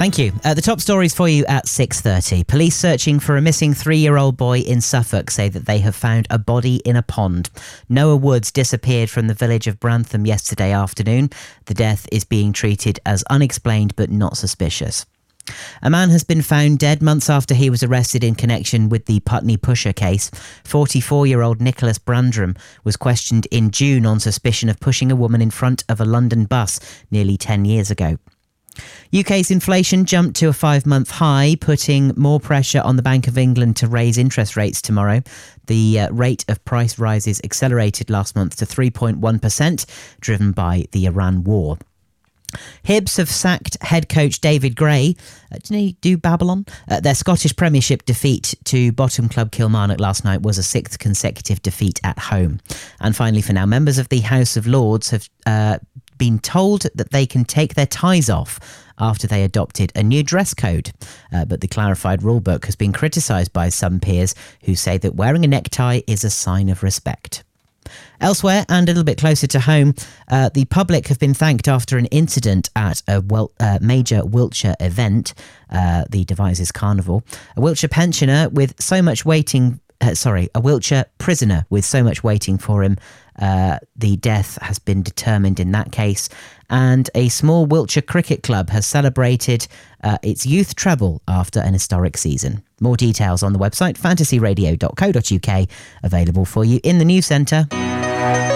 Thank you. The top stories for you at 6:30. Police searching for a missing 3-year-old boy in Suffolk say that they have found a body in a pond. Noah Woods disappeared from the village of Brantham yesterday afternoon. The death is being treated as unexplained but not suspicious. A man has been found dead months after he was arrested in connection with the Putney Pusher case. 44-year-old Nicholas Brandram was questioned in June on suspicion of pushing a woman in front of a London bus nearly 10 years ago. UK's inflation jumped to a 5-month high, putting more pressure on the Bank of England to raise interest rates tomorrow. The rate of price rises accelerated last month to 3.1%, driven by the Iran war. Hibs have sacked head coach David Gray. Didn't he do Babylon? Their Scottish Premiership defeat to bottom club Kilmarnock last night was a 6th consecutive defeat at home. And finally, for now, members of the House of Lords have been told that they can take their ties off after they adopted a new dress code. But the clarified rulebook has been criticised by some peers who say that wearing a necktie is a sign of respect. Elsewhere, and a little bit closer to home, the public have been thanked after an incident at a major Wiltshire event, the Devizes Carnival. A Wiltshire pensioner with so much waiting... a Wiltshire prisoner with so much waiting for him. The death has been determined in that case. And a small Wiltshire cricket club has celebrated its youth treble after an historic season. More details on the website fantasyradio.co.uk, available for you in the news centre.